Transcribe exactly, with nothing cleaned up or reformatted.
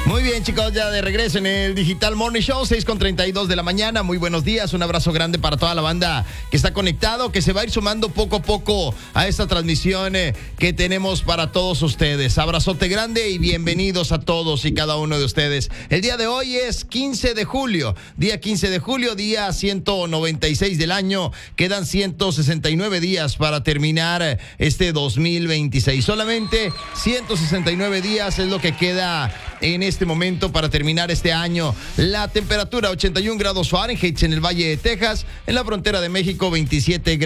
Muy bien, chicos, ya de regreso en el Digital Morning Show, seis con treinta y dos de la mañana. Muy buenos días, un abrazo grande para toda la banda que está conectado, que se va a ir sumando poco a poco a esta transmisión eh, que tenemos para todos ustedes. Abrazote grande y bienvenidos a todos y cada uno de ustedes. El día de hoy es quince de julio, día quince de julio, día ciento noventa y seis del año. Quedan ciento sesenta y nueve días para terminar este dos mil veintiséis. Solamente ciento sesenta y nueve días es lo que queda en este momento para terminar este año. La temperatura ochenta y un grados Fahrenheit en el Valle de Texas, en la frontera de México veintisiete grados.